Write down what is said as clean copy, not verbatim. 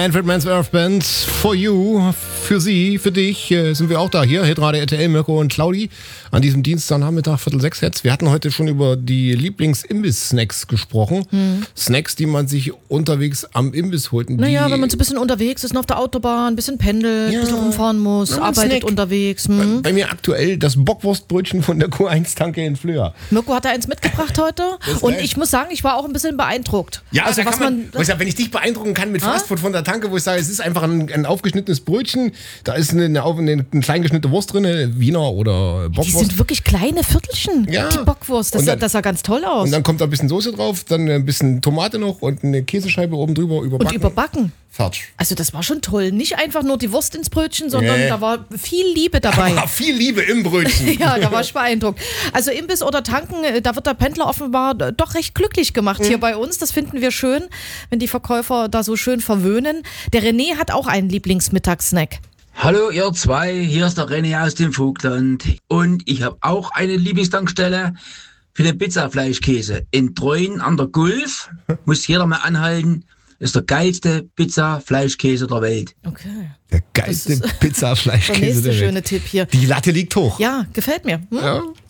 Manfred Mann's Earth Band, for you, für Sie, für dich sind wir auch da hier. Hitradio RTL, Mirko und Claudi an diesem Dienstagnachmittag, 5:45 jetzt. Wir hatten heute schon über die Lieblings-Imbiss-Snacks gesprochen. Snacks, die man sich unterwegs am Imbiss holt. Naja, wenn man so ein bisschen unterwegs ist, auf der Autobahn, ein bisschen pendelt, ein bisschen rumfahren muss, arbeitet unterwegs. Bei mir aktuell das Bockwurstbrötchen von der Q1-Tanke in Flöhr. Mirko hat da eins mitgebracht heute und ich muss sagen, ich war auch ein bisschen beeintruckt. Ja, also was wenn ich dich beeindrucken kann mit Fastfood von der Tanke, wo ich sage, es ist einfach ein aufgeschnittenes Brötchen, da ist eine klein geschnittene Wurst drin, Wiener oder Bockwurst. Die sind wirklich kleine Viertelchen, die Bockwurst, das sah ganz toll aus. Und dann kommt da ein bisschen Soße drauf, dann ein bisschen Tomate noch und eine Käsescheibe oben drüber überbacken. Und überbacken. Fertig. Also das war schon toll. Nicht einfach nur die Wurst ins Brötchen, sondern da war viel Liebe dabei. Da war viel Liebe im Brötchen. Ja, da war ich beeindruckt. Also Imbiss oder Tanken, da wird der Pendler offenbar doch recht glücklich gemacht hier bei uns. Das finden wir schön, wenn die Verkäufer da so schön verwöhnen. Der René hat auch einen Lieblingsmittagssnack. Hallo ihr zwei, hier ist der René aus dem Vogtland und ich habe auch eine Lieblingstankstelle für den Pizzafleischkäse. In Treuen an der Gulf, muss jeder mal anhalten, ist der geilste Pizza-Fleischkäse der Welt. Okay. Der geilste Pizza-Fleischkäse der nächste Welt. schöne Tipp hier. Die Latte liegt hoch. Ja, gefällt mir. Ja.